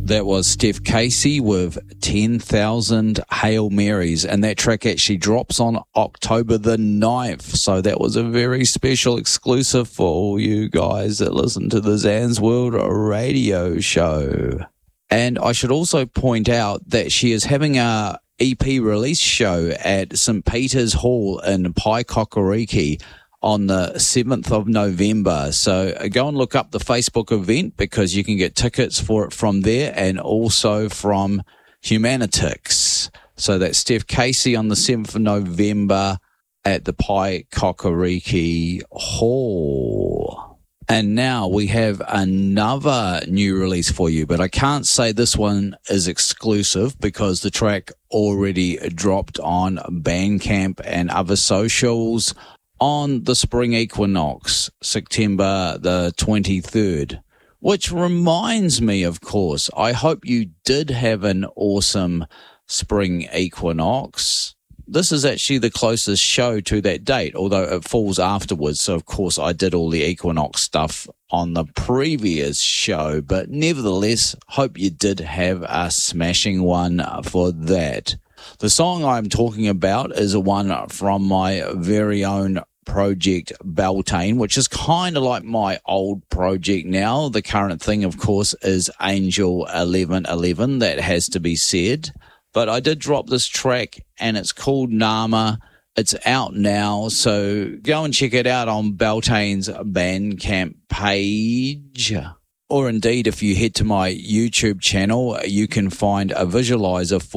That was Steph Casey with 10,000 Hail Marys, and that track actually drops on October the 9th, so that was a very special exclusive for all you guys that listen to the Zan's World radio show. And I should also point out that she is having a EP release show at St. Peter's Hall in Paikokariki on the 7th of November. So go and look up the Facebook event because you can get tickets for it from there and also from Humanitix. So that's Steph Casey on the 7th of November at the Paikokariki Hall. And now we have another new release for you, but I can't say this one is exclusive because the track already dropped on Bandcamp and other socials on the spring equinox, September the 23rd, which reminds me, of course, I hope you did have an awesome spring equinox. This is actually the closest show to that date, although it falls afterwards. So, of course, I did all the equinox stuff on the previous show, but nevertheless, hope you did have a smashing one for that. The song I'm talking about is a one from my very own project, Beltane, which is kind of like my old project now. The current thing, of course, is Angel 1111. That has to be said. But I did drop this track, and it's called Nama. It's out now, so go and check it out on Beltane's Bandcamp page. Or indeed, if you head to my YouTube channel, you can find a visualizer for